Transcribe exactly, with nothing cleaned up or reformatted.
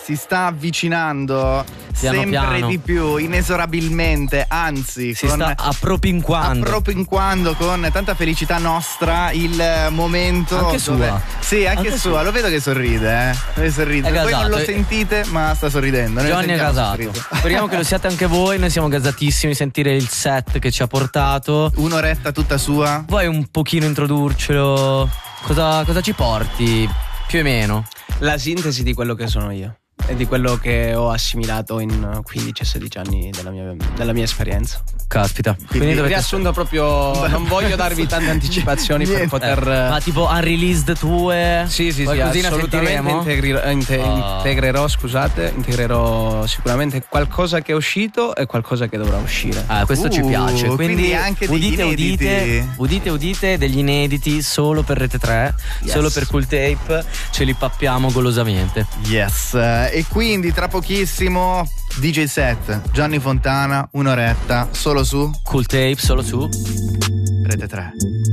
si sta avvicinando piano sempre piano. di più, inesorabilmente, anzi Si con, sta appropinquando. appropinquando con tanta felicità nostra il momento Anche dove- sua. Sì, anche, Anche sua, sua. lo vedo che sorride, eh. Che sorride. È Voi non gasato. lo sentite, ma sta sorridendo. Noi lo Johnny è sentiamo gasato. sorridere. Speriamo che lo siate anche voi. Noi siamo gasatissimi. Sentire il set che ci ha portato. Un'oretta tutta sua. Vuoi un pochino introdurcelo? Cosa, cosa ci porti? Più o meno. La sintesi di quello che sono io e di quello che ho assimilato in quindici sedici anni della mia, della mia esperienza. Caspita. Quindi, Quindi dovete. Riassunto proprio, non voglio darvi tante anticipazioni per Niente. poter. Eh, ma tipo unreleased tue? Sì, sì, sì, Qualcosina assolutamente sentiremo? integri- inte- Ah. integrerò, scusate, integrerò sicuramente qualcosa che è uscito e qualcosa che dovrà uscire. Ah, questo ci Uh, piace. Quindi, quindi anche degli udite, udite, inediti. udite, udite degli inediti solo per Rete tre, Yes. solo per Cool Tape. Ce li pappiamo golosamente. Yes. E quindi tra pochissimo D J set, Gianni Fontana, un'oretta, solo su Cool Tape solo su Rete tre.